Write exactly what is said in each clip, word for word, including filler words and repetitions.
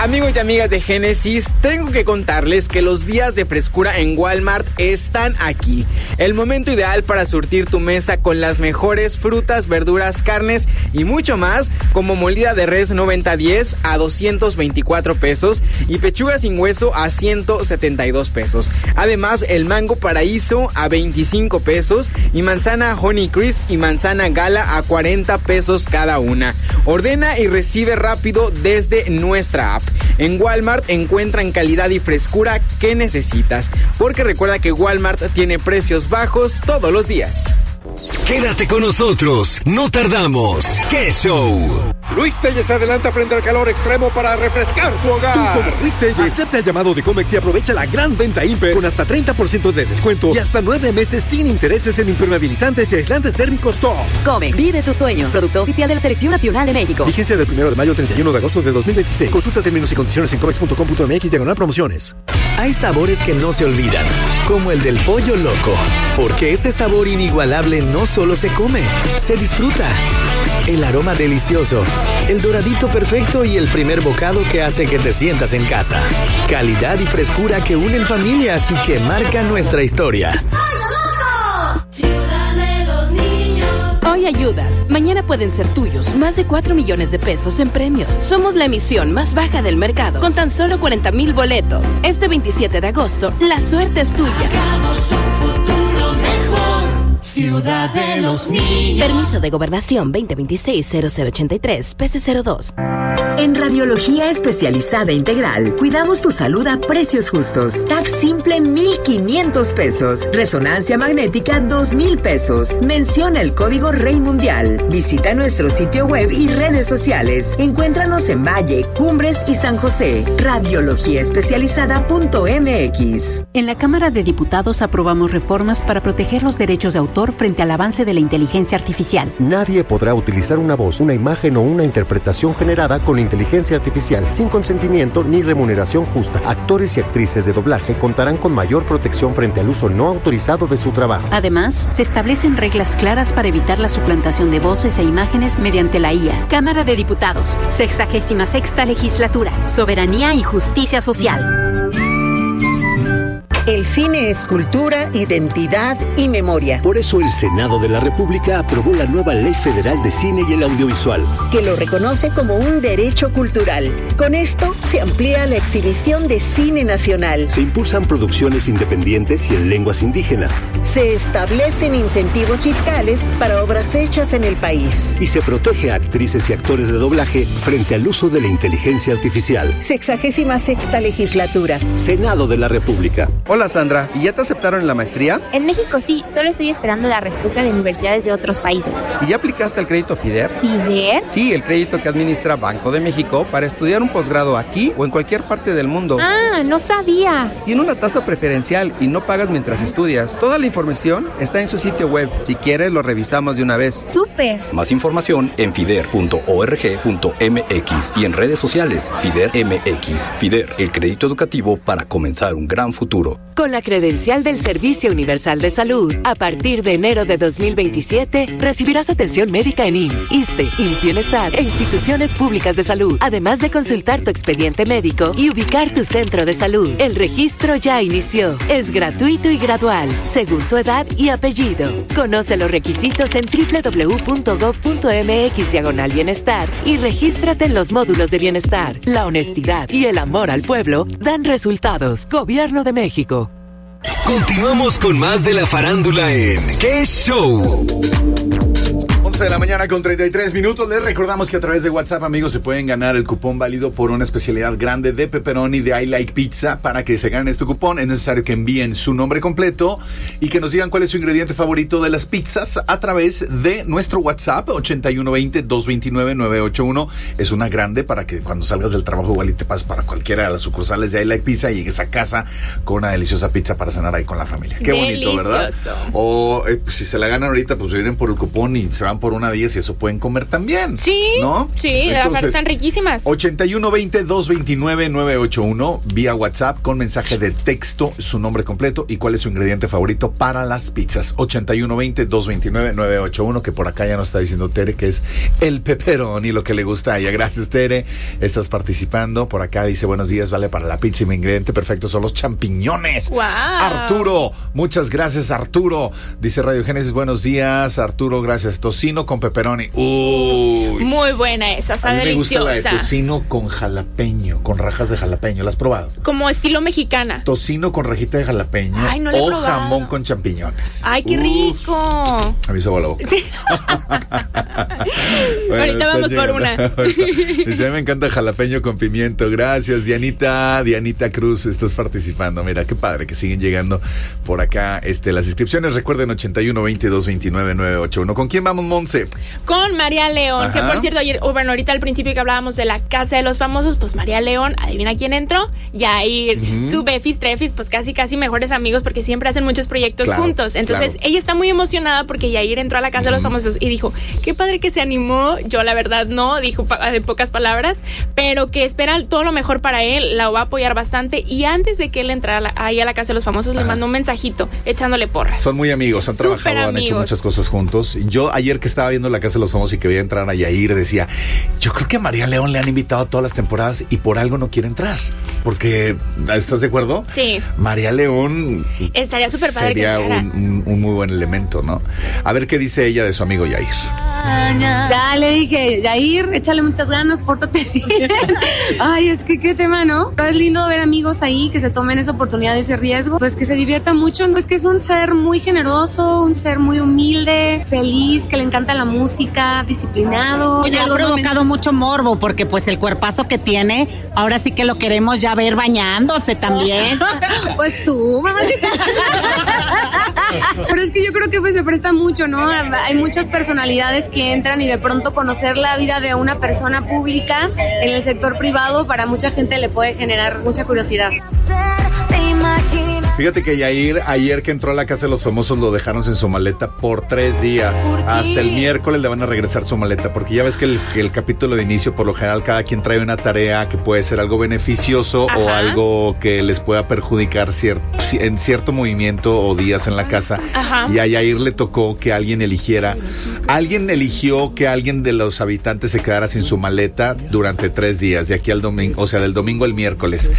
Amigos y amigas de Génesis, tengo que contarles que los días de frescura en Walmart están aquí. El momento ideal para surtir tu mesa con las mejores frutas, verduras, carnes y mucho más, como molida de res noventa diez a doscientos veinticuatro pesos y pechuga sin hueso a ciento setenta y dos pesos. Además, el mango paraíso a veinticinco pesos y manzana Honey Crisp y manzana Gala a cuarenta pesos cada una. Ordena y recibe rápido desde nuestra app. En Walmart encuentran calidad y frescura que necesitas, porque recuerda que Walmart tiene precios bajos todos los días. Quédate con nosotros, no tardamos. ¡Qué show! Luis Telles se adelanta frente al calor extremo para refrescar tu hogar. Tú, como Luis Telles, acepta el llamado de Comex y aprovecha la gran venta Imper con hasta treinta por ciento de descuento y hasta nueve meses sin intereses en impermeabilizantes y aislantes térmicos top. Comex, vive tus sueños. Producto oficial de la Selección Nacional de México. Vigencia del primero de mayo al treinta y uno de agosto de dos mil veintiséis. Consulta términos y condiciones en comex punto com punto mx diagonal promociones. Hay sabores que no se olvidan, como el del pollo loco, porque ese sabor inigualable no solo se come, se disfruta. El aroma delicioso, el doradito perfecto y el primer bocado que hace que te sientas en casa. Calidad y frescura que unen familias y que marcan nuestra historia. Hoy ayudas, mañana pueden ser tuyos más de cuatro millones de pesos en premios. Somos la emisión más baja del mercado, con tan solo cuarenta mil boletos. Este veintisiete de agosto, la suerte es tuya. Hagamos un futuro mejor. Ciudad de los Niños. Permiso de Gobernación veinte veintiséis cero cero ochenta y tres, P C cero dos. En Radiología Especializada Integral, cuidamos tu salud a precios justos. T A C simple, mil quinientos pesos. Resonancia magnética, dos mil pesos. Menciona el código Rey Mundial. Visita nuestro sitio web y redes sociales. Encuéntranos en Valle, Cumbres y San José. radiología especializada punto m x. En la Cámara de Diputados aprobamos reformas para proteger los derechos de autor frente al avance de la inteligencia artificial. Nadie podrá utilizar una voz, una imagen o una interpretación generada con inteligencia artificial sin consentimiento ni remuneración justa. Actores y actrices de doblaje contarán con mayor protección frente al uso no autorizado de su trabajo. Además, se establecen reglas claras para evitar la suplantación de voces e imágenes mediante la I A. Cámara de Diputados, sexagésima sexta legislatura, soberanía y justicia social. El cine es cultura, identidad y memoria. Por eso el Senado de la República aprobó la nueva Ley Federal de Cine y el Audiovisual, que lo reconoce como un derecho cultural. Con esto se amplía la exhibición de cine nacional. Se impulsan producciones independientes y en lenguas indígenas. Se establecen incentivos fiscales para obras hechas en el país. Y se protege a actrices y actores de doblaje frente al uso de la inteligencia artificial. Sexagésima sexta legislatura. Senado de la República. Hola Sandra, ¿y ya te aceptaron en la maestría? En México sí, solo estoy esperando la respuesta de universidades de otros países. ¿Y ya aplicaste al crédito FIDER? ¿FIDER? Sí, el crédito que administra Banco de México para estudiar un posgrado aquí o en cualquier parte del mundo. Ah, no sabía. Tiene una tasa preferencial y no pagas mientras estudias. Toda la información está en su sitio web. Si quieres, lo revisamos de una vez. ¡Súper! Más información en fider punto org punto m x y en redes sociales FIDER M X. FIDER, el crédito educativo para comenzar un gran futuro. Con la credencial del Servicio Universal de Salud, a partir de enero de dos mil veintisiete, recibirás atención médica en I M S S, ISSSTE, I M S S Bienestar e instituciones públicas de salud, además de consultar tu expediente médico y ubicar tu centro de salud. El registro ya inició. Es gratuito y gradual, según tu edad y apellido. Conoce los requisitos en doble u doble u doble u punto gov punto m x diagonal bienestar y regístrate en los módulos de bienestar. La honestidad y el amor al pueblo dan resultados. Gobierno de México. Continuamos con más de la farándula en ¡Qué show! once de la mañana con treinta y tres minutos. Les recordamos que a través de WhatsApp, amigos, se pueden ganar el cupón válido por una especialidad grande de pepperoni de I Like Pizza. Para que se ganen este cupón es necesario que envíen su nombre completo y que nos digan cuál es su ingrediente favorito de las pizzas a través de nuestro WhatsApp ochenta y uno veinte, doscientos veintinueve, novecientos ochenta y uno. Es una grande para que cuando salgas del trabajo igual y te pases para cualquiera de las sucursales de I Like Pizza y llegues a casa con una deliciosa pizza para cenar ahí con la familia. Qué bonito, Delicioso. ¿verdad? O eh, pues, si se la ganan ahorita, pues vienen por el cupón y se van por por una de ellas y eso pueden comer también. Sí, ¿no? Sí, las verdad están riquísimas. ochenta y uno veinte, doscientos veintinueve, novecientos ochenta y uno vía WhatsApp con mensaje de texto, su nombre completo y cuál es su ingrediente favorito para las pizzas. ochenta y uno veinte, doscientos veintinueve, novecientos ochenta y uno, que por acá ya nos está diciendo Tere que es el pepperoni, lo que le gusta a ella. Gracias, Tere. Estás participando. Por acá dice, buenos días, vale para la pizza y mi ingrediente perfecto son los champiñones. Wow. Arturo, muchas gracias, Arturo. Dice Radio Génesis, buenos días, Arturo, gracias. Tocino con pepperoni. Uy. Muy buena esa, está a mí deliciosa. Me gusta la de tocino con jalapeño, con rajas de jalapeño. ¿La has probado? Como estilo mexicana. Tocino con rajita de jalapeño. Ay, no le he o probado. Jamón con champiñones. Ay, qué Uf. rico. A mí se va la boca. Sí. Bueno, ahorita vamos por una. Dice, a mí me encanta jalapeño con pimiento. Gracias, Dianita. Dianita Cruz, estás participando. Mira, qué padre que siguen llegando por acá este, las inscripciones. Recuerden, ochenta y uno veinte, doscientos veintinueve, novecientos ochenta y uno. ¿Con quién vamos, Monse? Con María León. Ajá. Que por cierto, ayer, bueno, ahorita al principio que hablábamos de la Casa de los Famosos, pues María León, adivina quién entró. Yair, uh-huh. Su Befis, Trefis, pues casi, casi mejores amigos porque siempre hacen muchos proyectos claro, juntos. Entonces, claro. Ella está muy emocionada porque Yair entró a la Casa uh-huh. de los Famosos y dijo, qué padre que se animó. Yo, la verdad, no, dijo en pocas palabras, pero que espera todo lo mejor para él, la va a apoyar bastante. Y antes de que él entrara ahí a la Casa de los Famosos, Ajá. le mandó un mensajito echándole porras. Son muy amigos, han Super trabajado, amigos. Han hecho muchas cosas juntos. Yo, ayer que estaba viendo la Casa de los Famosos y que veía entrar a Yair, decía, yo creo que a María León le han invitado a todas las temporadas y por algo no quiere entrar. Porque, ¿estás de acuerdo? Sí. María León estaría súper padre. Sería que un, un, un muy buen elemento, ¿no? A ver qué dice ella de su amigo Yair. Ya le dije, Yair, échale muchas ganas, pórtate bien. Ay, es que qué tema, ¿no? Es lindo ver amigos ahí que se tomen esa oportunidad, ese riesgo, pues que se diviertan mucho. Es que es un ser muy generoso, un ser muy humilde, feliz, que le encanta la música, disciplinado. Y ha provocado mucho morbo porque pues el cuerpazo que tiene, ahora sí que lo queremos ya ver bañándose también. Pues tú, mamacita. Pero es que yo creo que pues se presta mucho, ¿no? Hay muchas personalidades que entran y de pronto conocer la vida de una persona pública en el sector privado para mucha gente le puede generar mucha curiosidad. Fíjate que Yair, ayer que entró a la Casa de los Famosos, lo dejaron sin su maleta por tres días. Hasta el miércoles le van a regresar su maleta, porque ya ves que el, que el capítulo de inicio, por lo general, cada quien trae una tarea que puede ser algo beneficioso Ajá. o algo que les pueda perjudicar cier- en cierto movimiento o días en la casa. Ajá. Y a Yair le tocó que alguien eligiera. Alguien eligió que alguien de los habitantes se quedara sin su maleta durante tres días, de aquí al domingo, o sea, del domingo al miércoles.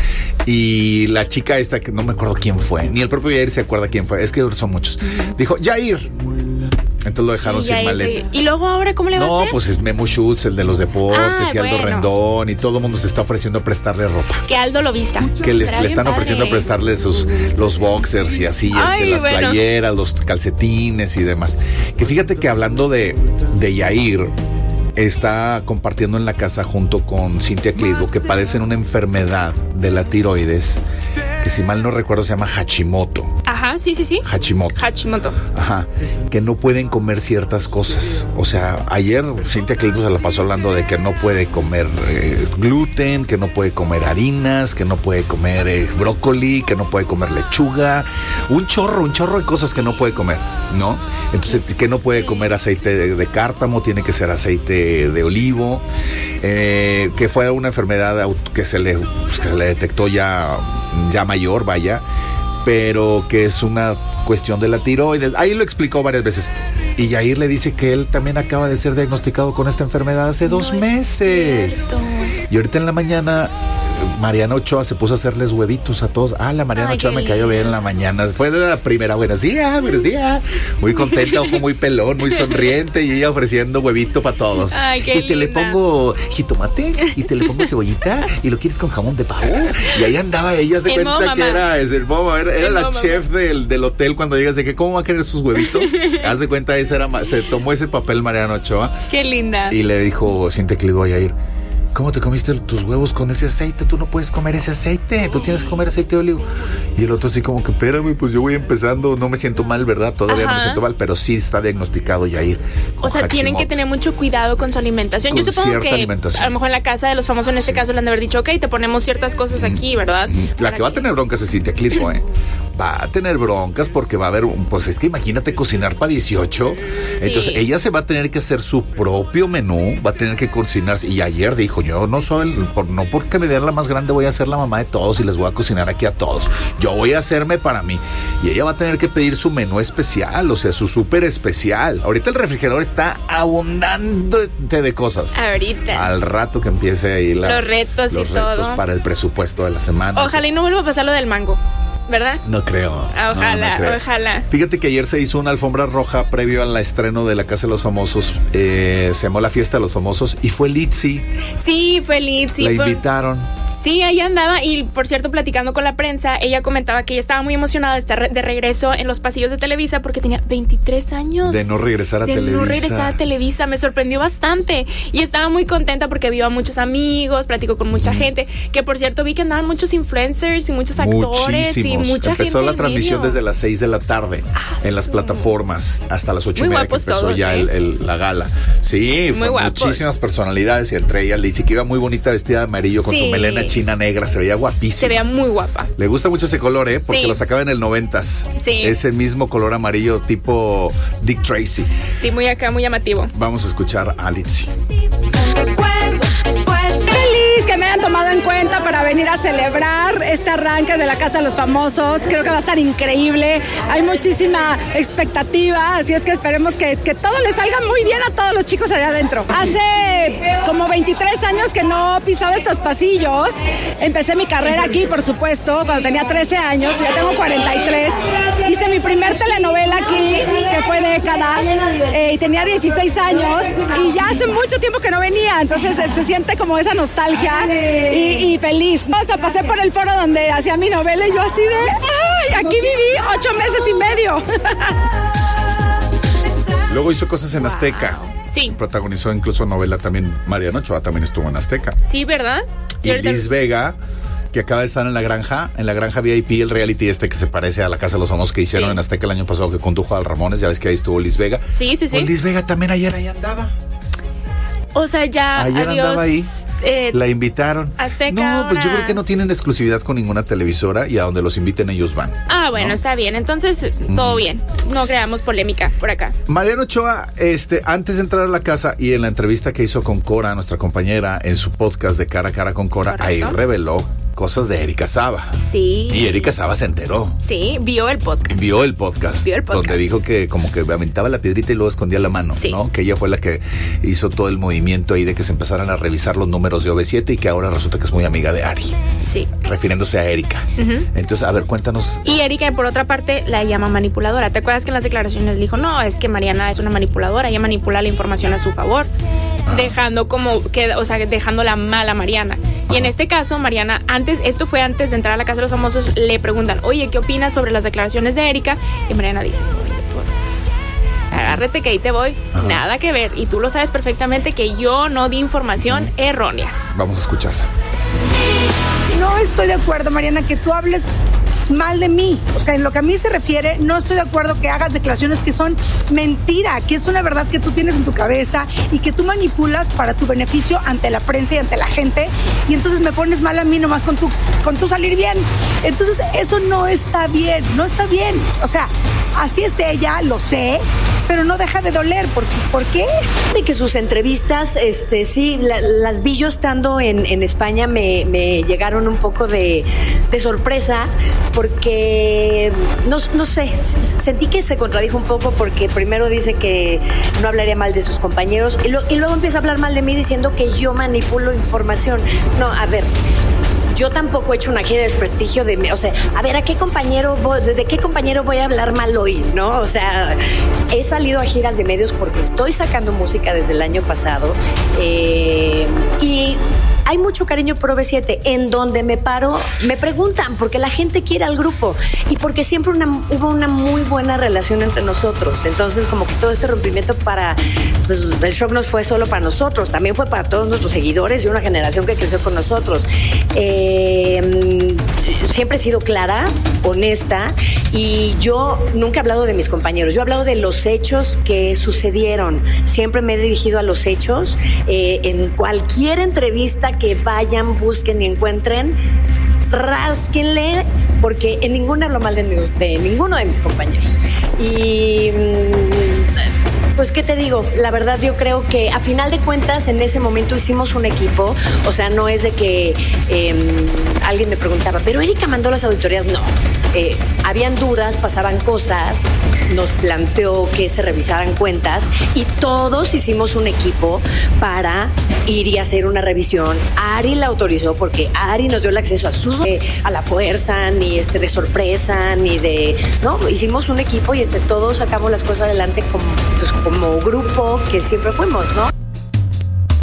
Y la chica esta, que no me acuerdo quién fue, ni el propio Yair se acuerda quién fue, es que son muchos, dijo, Yair. Entonces lo dejaron sí, sin maleta. Sí. ¿Y luego ahora cómo le va no, a hacer? No, pues es Memo Schutz, el de los deportes, ah, y Aldo bueno. Rendón, y todo el mundo se está ofreciendo a prestarle ropa. Que Aldo lo vista. Que les, le están ofreciendo a prestarle sus, los boxers y así, Ay, este, las bueno. playeras, los calcetines y demás. Que fíjate que hablando de, de Yair, está compartiendo en la casa junto con Cintia Clitbo, que padecen una enfermedad de la tiroides, que si mal no recuerdo se llama Hashimoto. Ajá, sí, sí, sí. Hashimoto. Hashimoto. Ajá, que no pueden comer ciertas cosas. O sea, ayer Cintia Clitbo se la pasó hablando de que no puede comer eh, gluten, que no puede comer harinas, que no puede comer eh, brócoli, que no puede comer lechuga, un chorro, un chorro de cosas que no puede comer, ¿no? Entonces, que no puede comer aceite de, de cártamo, tiene que ser aceite de olivo, eh, que fue una enfermedad que se le, pues, que se le detectó ya, ya mayor, vaya, pero que es una cuestión de la tiroides. Ahí lo explicó varias veces. Y Yair le dice que él también acaba de ser diagnosticado con esta enfermedad hace dos no meses. Y ahorita en la mañana Mariana Ochoa se puso a hacerles huevitos a todos. Ah, la Mariana Ay, Ochoa me cayó bien en la mañana. Fue de la primera, buenos días, buenos días. Muy contenta, ojo muy pelón, muy sonriente, y ella ofreciendo huevito para todos. Ay, qué y te linda. Le pongo jitomate, y te le pongo cebollita, y lo quieres con jamón de pavo. Y ahí andaba ella, se el cuenta mo, que era, es el mo, era, era el la mo, chef del, del hotel cuando llegas de que cómo va a querer sus huevitos. Haz de cuenta, esa era, se tomó ese papel Mariana Ochoa. Qué linda. Y le dijo, Cintia que le voy a ir. ¿Cómo te comiste tus huevos con ese aceite? Tú no puedes comer ese aceite, tú tienes que comer aceite de olivo. Y el otro así como que, espérame, pues yo voy empezando, no me siento mal, ¿verdad? Todavía Ajá. no me siento mal, pero sí está diagnosticado Yair. O sea, Hashimoto. Tienen que tener mucho cuidado con su alimentación. Con yo supongo que alimentación. A lo mejor en la casa de los famosos en este sí. caso le han de haber dicho, ok, te ponemos ciertas cosas aquí, ¿verdad? La Para que va a tener broncas es Cintia Clitbo, ¿eh? va a tener broncas porque va a haber, un, pues es que imagínate cocinar para dieciocho. Sí. Entonces ella se va a tener que hacer su propio menú, va a tener que cocinar. Y ayer dijo, yo no soy, el, por, no porque me vean la más grande voy a ser la mamá de todos y les voy a cocinar aquí a todos. Yo voy a hacerme para mí. Y ella va a tener que pedir su menú especial, o sea, su súper especial. Ahorita el refrigerador está abundante de cosas. Ahorita. Al rato que empiece ahí la, los retos los y retos todo. Para el presupuesto de la semana. Ojalá y no vuelva a pasar lo del mango, ¿verdad? No creo. Ojalá, no, no creo. ojalá. Fíjate que ayer se hizo una alfombra roja previo al estreno de La Casa de los Famosos. Eh, se llamó La Fiesta de los Famosos y fue Litzy. Sí, fue Litzy. La fue... invitaron. Sí, ahí andaba y, por cierto, platicando con la prensa, ella comentaba que ella estaba muy emocionada de estar de regreso en los pasillos de Televisa porque tenía veintitrés años. De no regresar a de Televisa. De no regresar a Televisa. Me sorprendió bastante. Y estaba muy contenta porque vio a muchos amigos, platicó con mucha mm. gente. Que, por cierto, vi que andaban muchos influencers y muchos actores. Muchísimos. Y mucha Empezó gente la transmisión medio. desde las seis de la tarde ah, en las plataformas hasta las ocho muy y media que empezó todos, ya ¿eh? el, el, la gala. Sí, muy fue muchísimas personalidades y entre ellas Litzy, que iba muy bonita vestida de amarillo con sí. su melena china negra. Se veía guapísima. Se veía muy guapa. Le gusta mucho ese color, ¿eh? Porque sí. lo sacaba en el noventas. Sí. Ese mismo color amarillo tipo Dick Tracy. Sí, muy acá, muy llamativo. Vamos a escuchar a Litzy. Feliz que me hayan tomado en cuenta para venir a celebrar este arranque de La Casa de los Famosos. Creo que va a estar increíble. Hay muchísima expectativa, así es que esperemos que, que todo les salga muy bien a todos los chicos allá adentro. Hace como veintitrés años que no pisaba estos pasillos. Empecé mi carrera aquí, por supuesto, cuando tenía trece años. Ya tengo cuarenta y tres. Hice mi primer telenovela aquí, que fue Década, eh, y tenía dieciséis años. Y ya hace mucho tiempo que no venía, entonces se, se siente como esa nostalgia y, y feliz. O sea, pasé por el foro donde hacía mi novela y yo así de, ¡ay! Aquí viví ocho meses y medio. Luego hizo cosas en Azteca. Sí. Protagonizó incluso novela también. Mariana Ochoa también estuvo en Azteca. Sí, ¿verdad? Sí, y ahorita... Liz Vega, que acaba de estar en La Granja, en La Granja V I P, el reality este que se parece a La Casa de los Famosos que hicieron sí. en Azteca el año pasado, que condujo al Ramones. Ya ves que ahí estuvo Liz Vega. Sí, sí, sí. Pues Liz Vega también ayer ahí andaba. O sea, ya, ayer adiós. andaba ahí. Eh, la invitaron. Azteca. No, pues ahora... yo creo que no tienen exclusividad con ninguna televisora y a donde los inviten ellos van. Ah, bueno, ¿no? Está bien. Entonces, todo mm. bien. No creamos polémica por acá. Mariana Ochoa, este, antes de entrar a la casa y en la entrevista que hizo con Cora, nuestra compañera, en su podcast de Cara a Cara con Cora, ¿correcto? Ahí reveló cosas de Erika Saba. Sí. Y Erika Saba se enteró. Sí, vio el podcast. Vio el podcast. Vio el podcast. Donde dijo que como que aventaba la piedrita y luego escondía la mano, sí. ¿no? Que ella fue la que hizo todo el movimiento ahí de que se empezaran a revisar los números de O V siete y que ahora resulta que es muy amiga de Ari. Sí. Refiriéndose a Erika. Uh-huh. Entonces, a ver, cuéntanos. Y Erika, por otra parte, la llama manipuladora. ¿Te acuerdas que en las declaraciones le dijo, no, es que Mariana es una manipuladora, ella manipula la información a su favor? Ah. Dejando como que, o sea, dejándola mal a Mariana. Y en este caso, Mariana, antes, esto fue antes de entrar a La Casa de los Famosos, le preguntan, oye, ¿qué opinas sobre las declaraciones de Erika? Y Mariana dice, oye, pues, agárrate que ahí te voy, ajá, nada que ver. Y tú lo sabes perfectamente que yo no di información sí. errónea. Vamos a escucharla. No estoy de acuerdo, Mariana, que tú hables mal de mí. O sea, en lo que a mí se refiere, no estoy de acuerdo que hagas declaraciones que son mentira, que es una verdad que tú tienes en tu cabeza y que tú manipulas para tu beneficio ante la prensa y ante la gente, y entonces me pones mal a mí nomás con tu, con tu salir bien. Entonces, eso no está bien, no está bien. O sea, así es ella, lo sé, pero no deja de doler. ¿Por, ¿por qué? De que sus entrevistas, este, sí, la, las vi yo estando en, en España, me, me llegaron un poco de, de sorpresa, porque, no, no sé, sentí que se contradijo un poco, porque primero dice que no hablaría mal de sus compañeros, y, lo, y luego empieza a hablar mal de mí diciendo que yo manipulo información. No, a ver... Yo tampoco he hecho una gira de desprestigio de, o sea, a ver, ¿a qué compañero voy, de qué compañero voy a hablar mal hoy, no? O sea, he salido a giras de medios porque estoy sacando música desde el año pasado, eh, y hay mucho cariño por O V siete. En donde me paro, me preguntan, porque la gente quiere al grupo y porque siempre una, hubo una muy buena relación entre nosotros. Entonces, como que todo este rompimiento para, pues, el shock no fue solo para nosotros, también fue para todos nuestros seguidores y una generación que creció con nosotros. Eh, siempre he sido clara, honesta, y yo nunca he hablado de mis compañeros. Yo he hablado de los hechos que sucedieron. Siempre me he dirigido a los hechos. Eh, en cualquier entrevista que vayan, busquen y encuentren, rásquenle, porque en ninguna hablo mal de, de ninguno de mis compañeros. Y pues, ¿qué te digo? La verdad, yo creo que a final de cuentas, en ese momento hicimos un equipo. O sea, no es de que eh, alguien me preguntaba, ¿pero Erika mandó las auditorías? No. Eh, habían dudas, pasaban cosas, nos planteó que se revisaran cuentas y todos hicimos un equipo para ir y hacer una revisión. Ari la autorizó porque Ari nos dio el acceso a sus eh, a la fuerza, ni este de sorpresa, ni de... No, hicimos un equipo y entre todos sacamos las cosas adelante como, pues, como grupo que siempre fuimos, ¿no?